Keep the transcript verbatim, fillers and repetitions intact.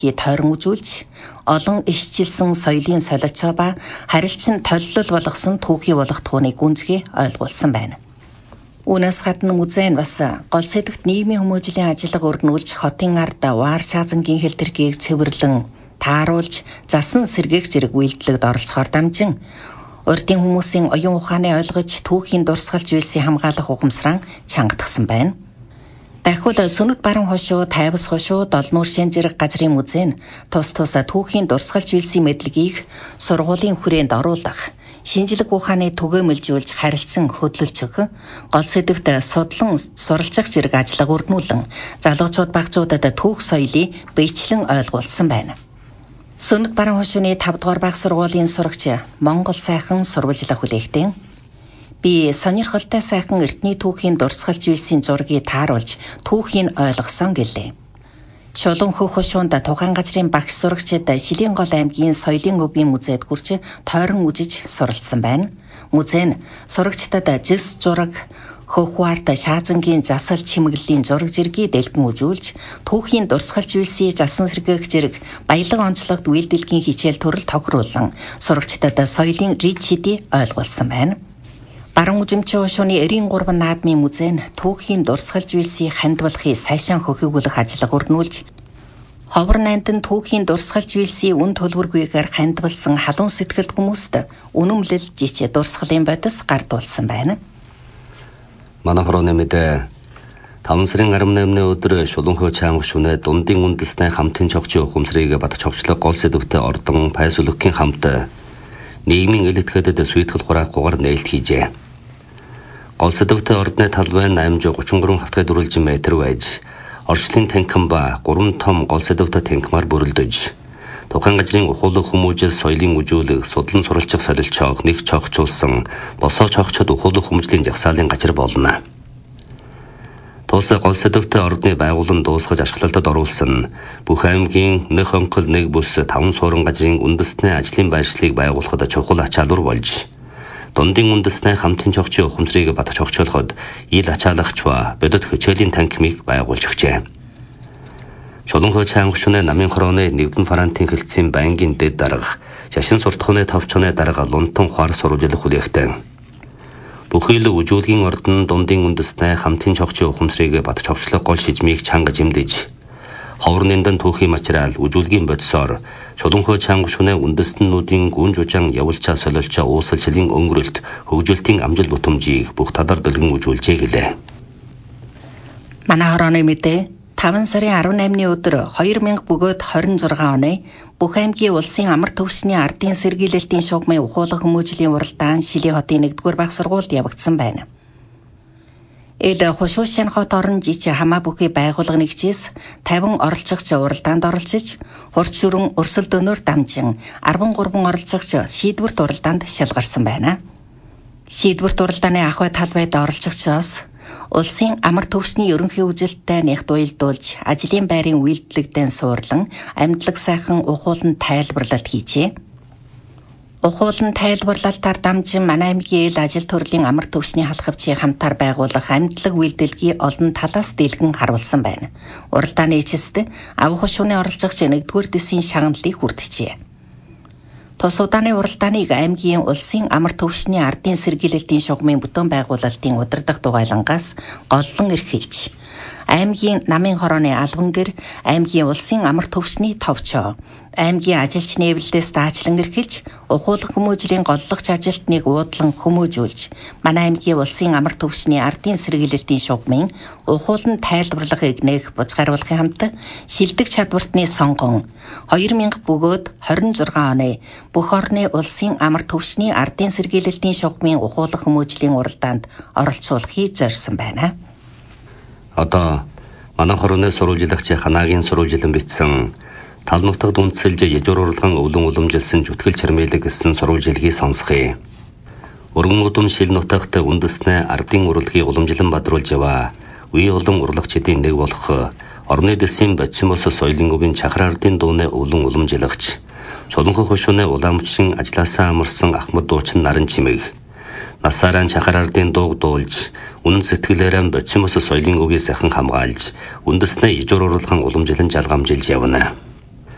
тойрон үзүүлж, олон ишчилсэн соёлын солилцоо ба харилцан толлол болгосон түүхий болгохтгооныг гүнзгий ойлгуулсан байна. Үүнээс гадна музей нь бас гол сэдвт нийгмийн хүмүүжлийн ажиллагаа өрнүүлж хотын ард ваар шаазангийн хэлтэрхийг цэвэрлэн тааруулж засан сэргээх зэрэг үйлдэлд оролцохоор дамжин урдын хүмүүсийн оюун ухааны ойлгож түүхийн дурсгалж үйлсийн хамгаалах ухамсараа чангадсан байна. Дахиад Сүнэт баруун хошуу, Тайвас хошуу, Долнуур шин зэрэг газрын музей нь тус тус түүхийн дурсгалж үйлсийн мэдлэгийг сургуулийн хүрээнд оруулах, шинжлэх ухааны түгээмэлжүүлж харилцан хөдөлж өгөх, гол сэдвт судлан суралцах зэрэг ажиллагаа өрнүүлэн залуучууд багцуудад түүх соёлыг биечлэн ойлгуулсан байна. Сүнэт баруун хошууны тавд дугаар баг сургуулийн сурагч Монгол сайхан сурвалжлах хүлээгтэн би сонирхолтой сайхан эртний түүхийн дурсгалж үйлсийн зургийг тааруулж түүхийг ойлгосон гэлээ. Шулуун хөх хошуунд тухайн газрын багш сурагчид Шилийн гол аймгийн соёлын өвийн музейд хүрч тойрон үзэж суралцсан байна. Музей нь сурагчдад жис зураг, хөхварт шаазангийн засал чимэглэлийн зураг зэргийг дэлгэн үзүүлж, түүхийн дурсгалж үйлсийн засан сэргээх зэрэг баялаг онцлогт үйлдэлгийн хичээл төрөл тохируулан сурагчдад соёлын рид шидийг ойлгуулсан байна. Баруун үзэмчин хошууны эрийн гурван наадмын музей нь түүхийн дурсгалж үйлсийг хандвалахыг сайшаан хөхөөгүүлэх ажиллагаа өрнүүлж, ховор найндан түүхийн дурсгалж үйлсийн үн төлбөргүйгээр хандвалсан халуун сэтгэлд хүмүүст үнэмлэл жич дурсгалын бодис гардуулсан байна. Манай хорооны мэдээ таван сарын арван наймны өдөр Шулуунхөө чаамг шүнэ дундын үндэсний хамтын чогчийн ухамсарыг бат чогчлог гол сэдвтэ ордон Пайсүлөкийн хамт нийгмийн ил этгээдэд сүйтгэл хураахгүйгээр нээлт хийжээ. Гол сэдвтэ ордны талбайн восемь гурван гурван хавтгай дөрвөлжин метр байж, орчлын танкан ба гурван том гол сэдвтэ танкмаар бүрэлдэж, тухайн газрын ухуулах хүмүүжил соёлын үжүүлэг судлан суралцах солилцоог нэг чогчулсан босоо чогчод ухуулах хүмүүжлийн жагсаалын газар болно. Тус гол сэдвтэ ордны байгууллан дуусгаж ашиглалтад оруулсан бүх аймгийн нэг онкол нэг бүс таван суурин газрын үндэстний ажлын байршлыг байгуулахад чухал ачаалуур болж, дундын үндэстний хамтын чогчийн ухамсарыг бат чогчоолоход ил ачаалагч ба бодит хичээлийн танкимыг байгуулж өгчээ. Шулуунхөө чаамг шүнэ намын хорооны нэгдэн фарантын хэлтсийн байнгын дэд дарга, шашин суртахууны тавчууны дарга лунтан хуар сурвалжлах хүлээгтэн. Бүхий л үжүүлгийн ордон дундын үндэстний хамтын чогчийн ухамсарыг бат чогчлох гол шижмийг чанга жимдэж, ховор нэндан түүхийн материал үжүүлгийн бодисоор Шулуунхөө чаамг шүнэ үндэстнүүдийн гүн жужаан явуулчаа солилцоо уусалчлын өнгөрөлт хөгжүүлтийн амжил бүтэмжийг бүх тадар дэлгэн үжүүлжээ гэлээ. Манай хорооны мэдээ таван сарын арван наймны өдөр хоёр мянга бөгөөд хорин зургаан оны бүх аймгийн улсын амар төвшний ардын сэргийлэлтийн шугамын ухуулах хүмүүжлийн уралдаан Шилийн хотын нэгдүгээр баг сургуульд явагдсан байна. Эл хошуушин хот орон жич хамаа бүхий байгуулга нэгжээс тавин оролцогч уралдаанд оролцож, хурц шүрэн өрсөлд өнөөр дамжин арван гурван оролцогч шийдвэрт уралдаанд шалгарсан байна. Шийдвэрт уралдааны ахуй талбайд оролцогчоос улсын амар төвшний ерөнхий үжилттэй нэгт уялдуулж, ажлын байрын үйлдэлэгдэн суурлан, амьдлаг сайхан ухуулан тайлбарлалт хийжээ. Ухуулан тайлбарлалтаар дамжин манай аймгийн ил ажил төрлийн амар төвшний халахвчийн хамтаар байгуулах амьдлаг үйлдэлгийн олон талаас дэлгэн харуулсан байна. Уралдааны эчэст ав хошууны оролцогч нэгдүгээр дэсийн шагналыг хүртжээ. Тус удааны уралдааныг аймгийн улсын амар төвшний ардын сэргийлэлтийн шугамын бүтээн байгуулалтын удирдах дугайлангаас голлон эрхэлж, аймгийн намын хорооны албан гэр, аймгийн улсын амар төвшний товчоо, аймгийн ажилч нээвлэлээс даачлан эрхэлж, ухуулах хүмүүжлийн голлогч ажилтныг уудлан хүмүүжүүлж, манай аймгийн улсын амар төвшний ардын сэргийлэлтийн шугамын ухуулан тайлбарлах игнээх бузгааруулахын хамт шилдэг чадвартны сонгон хоёр мянга бөгөөд хорин зургаан оны бүх орны улсын амар төвшний ардын сэргийлэлтийн шугамын ухуулах хүмүүжлийн уралдаанд оролцуулахыг зорьсон байна. Одоо манай хорооны сурвалжлагч Ханагийн сурвалжлан бичсэн тал нутагт үндэслэж яжуур урлаган өвлөн уламжилсан зүтгэл чармайлаг гэсэн сурвалжлагыг сонсгоё. Өргөн удам шил нутагт үндэснээ ардын урлагийг уламжлан бадруулж яваа. Үе олон урлагчдын нэг болох орны дэсийн Бочимос соёлын өвийн Чахар ардын дууны өвлөн уламжлагч, Шулуунхөө хошууны уламжчин ажилласаа амарсан Ахмад дуучин наран чимэг, насаараа Чахар ардын дууг дуулж, үнэн сэтгэлээрээ Бочимос соёлын өвийг сайхан хамгаалж, үндэснээ яжуур урлаган уламжлан жалгамжилж явна.